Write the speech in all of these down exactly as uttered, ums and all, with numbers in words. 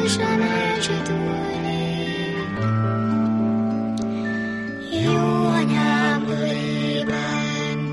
Biztosan elcsatolni. Jó anyám ölében.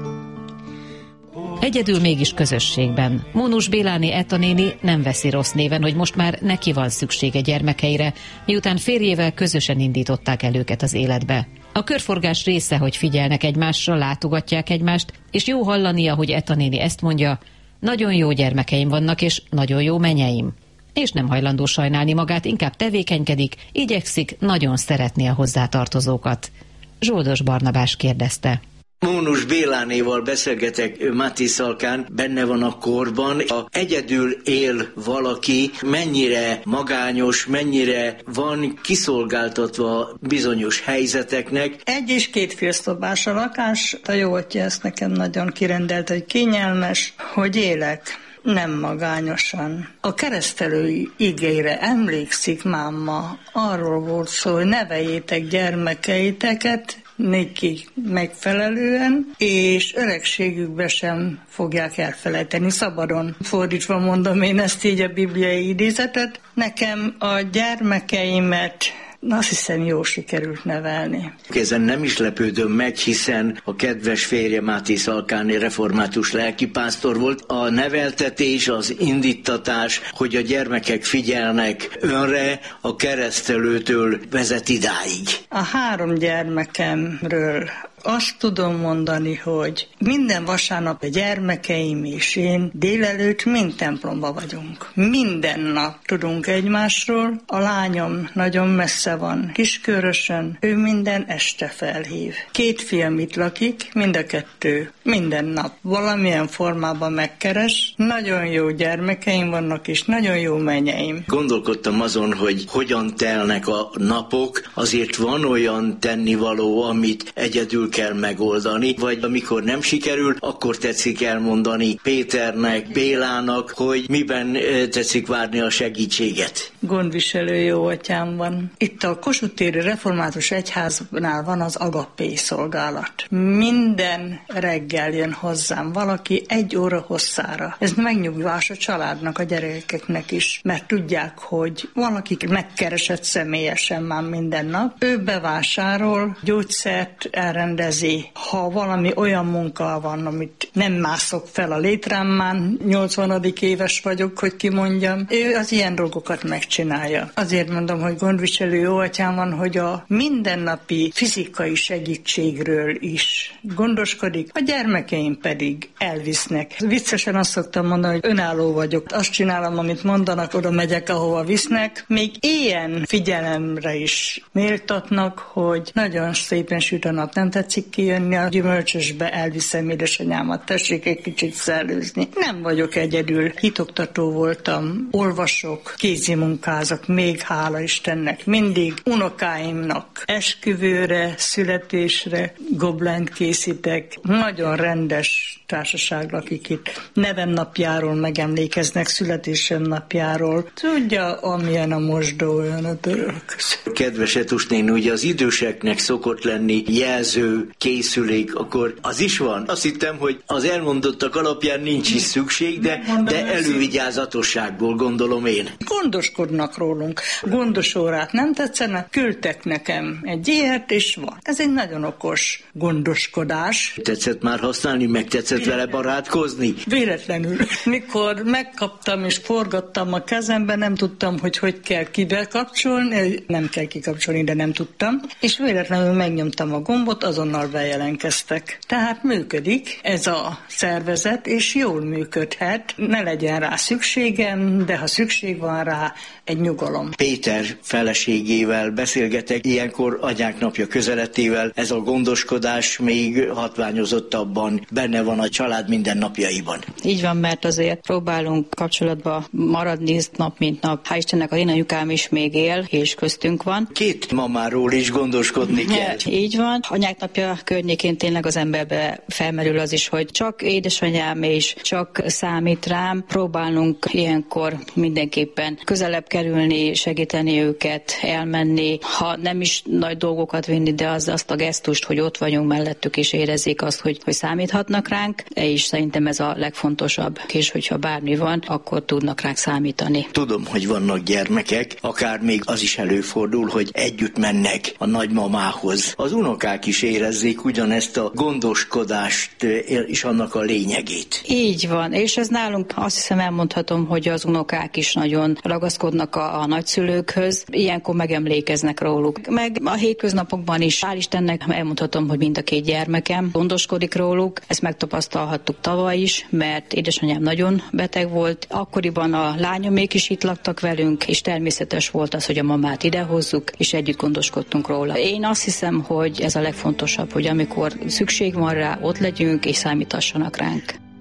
Egyedül mégis közösségben. Mónus Béláné Etta néni nem veszi rossz néven, hogy most már neki van szüksége gyermekeire, miután férjével közösen indították el őket az életbe. A körforgás része, hogy figyelnek egymásra, látogatják egymást, és jó hallania, hogy Etta néni ezt mondja, nagyon jó gyermekeim vannak, és nagyon jó menyeim. És nem hajlandó sajnálni magát, inkább tevékenykedik, igyekszik nagyon szeretni a hozzátartozókat. Zsoldos Barnabás kérdezte. Mónus Bélánéval beszélgetek Mátészalkán, benne van a korban. Ha egyedül él valaki, mennyire magányos, mennyire van kiszolgáltatva bizonyos helyzeteknek. Egy és két félszobás a lakás, a jó atya ezt nekem nagyon kirendelt, hogy kényelmes, hogy élek. Nem magányosan. A keresztelői igére emlékszik máma, arról volt szó, hogy neveljétek gyermekeiteket, neki megfelelően, és öregségükbe sem fogják elfelejteni. Szabadon fordítva mondom én ezt így a bibliai idézetet. Nekem a gyermekeimet azt hiszem, jól sikerült nevelni. Ezen nem is lepődöm meg, hiszen a kedves férje Mátészalkáni református lelkipásztor volt. A neveltetés, az indítatás, hogy a gyermekek figyelnek önre, a keresztelőtől vezet idáig. A három gyermekemről azt tudom mondani, hogy minden vasárnap a gyermekeim és én délelőtt mind templomba vagyunk. Minden nap tudunk egymásról. A lányom nagyon messze van, Kiskörösön, ő minden este felhív. Két fiam itt lakik, mind a kettő minden nap valamilyen formában megkeres. Nagyon jó gyermekeim vannak, és nagyon jó menyeim. Gondolkodtam azon, hogy hogyan telnek a napok, azért van olyan tennivaló, amit egyedül kell megoldani, vagy amikor nem sikerül, akkor tetszik elmondani Péternek, Bélának, hogy miben tetszik várni a segítséget. Gondviselő jó atyám van. Itt a Kossuth téri református egyháznál van az agapé szolgálat. Minden reggel jön hozzám valaki egy óra hosszára. Ez megnyugvás a családnak, a gyerekeknek is, mert tudják, hogy valaki megkeresett személyesen már minden nap. Ő bevásárol, gyógyszert elrendezi. Ha valami olyan munka van, amit nem mászok fel a létrámán, nyolcvanadik éves vagyok, hogy kimondjam, ő az ilyen dolgokat megcsinálja. Azért mondom, hogy gondviselő jó atyám van, hogy a mindennapi fizikai segítségről is gondoskodik, a gyermekeim pedig elvisznek. Viccesen azt szoktam mondani, hogy önálló vagyok. Azt csinálom, amit mondanak, oda megyek, ahova visznek. Még ilyen figyelemre is méltatnak, hogy nagyon szépen süt a nap, nem tetszik kijönni a gyümölcsösbe, elviszem édesanyámat, tessék egy kicsit szellőzni. Nem vagyok egyedül, hitoktató voltam, olvasok, kézimunkázok, még hála Istennek, mindig unokáimnak esküvőre, születésre goblánt készítek, nagyon rendes társaság lakik itt. Nevem napjáról megemlékeznek, születésem napjáról. Tudja, amilyen a mosdó, olyan a török. Kedves Etus néni, ugye az időseknek szokott lenni jelző, készülék, akkor az is van. Azt hittem, hogy az elmondottak alapján nincs is szükség, de, de elővigyázatosságból gondolom én. Gondoskodnak rólunk. Gondos órát nem tetszenek, küldtek nekem egy ilyet, és van. Ez egy nagyon okos gondoskodás. Tetszett már használni, meg tetszett vele barátkozni? Véletlenül. Mikor megkaptam és forgattam a kezembe, nem tudtam, hogy hogy kell kibekapcsolni, nem kell kikapcsolni, de nem tudtam, és véletlenül megnyomtam a gombot, azonnal bejelentkeztek. Tehát működik ez a szervezet, és jól működhet. Ne legyen rá szükségem, de ha szükség van rá, egy nyugalom. Péter feleségével beszélgetek, ilyenkor anyák napja közeletével, ez a gondoskodás még hatványozottabban benne van a család mindennapjaiban. Így van, mert azért próbálunk kapcsolatba maradni nap mint nap. Hál' Istennek a én anyukám is még él, és köztünk van. Két mamáról is gondoskodni kell. Így van. Anyák napja párja környékén tényleg az emberbe felmerül az is, hogy csak édesanyám és csak számít rám. Próbálunk ilyenkor mindenképpen közelebb kerülni, segíteni őket, elmenni, ha nem is nagy dolgokat vinni, de az, azt a gesztust, hogy ott vagyunk mellettük, és érezzék azt, hogy, hogy számíthatnak ránk, és szerintem ez a legfontosabb, és hogyha bármi van, akkor tudnak ránk számítani. Tudom, hogy vannak gyermekek, akár még az is előfordul, hogy együtt mennek a nagymamához. Az unokák is érezzék ugyanezt a gondoskodást és annak a lényegét. Így van, és ez nálunk azt hiszem elmondhatom, hogy az unokák is nagyon ragaszkodnak a, a nagyszülőkhöz, ilyenkor megemlékeznek róluk. Meg a hétköznapokban is, hál' Istennek elmondhatom, hogy mind a két gyermekem gondoskodik róluk, ezt megtapasztalhattuk tavaly is, mert édesanyám nagyon beteg volt, akkoriban a lányomék is itt laktak velünk, és természetes volt az, hogy a mamát idehozzuk, és együtt gondoskodtunk róla. Én azt hiszem, hogy ez a legfontosabb, hogy amikor szükség van rá, ott legyünk, és számítassanak ránk.